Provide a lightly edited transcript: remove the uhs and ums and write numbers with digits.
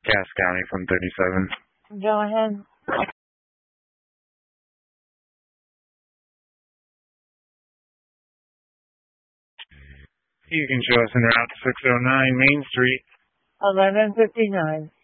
Cass County from 37. Go ahead. You can show us en route to 609 Main Street. 1159.